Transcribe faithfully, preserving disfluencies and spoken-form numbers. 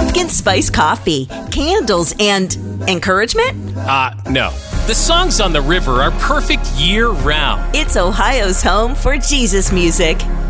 pumpkin spice coffee, candles, and encouragement? Uh, no. The songs on the river are perfect year-round. It's Ohio's home for Jesus music.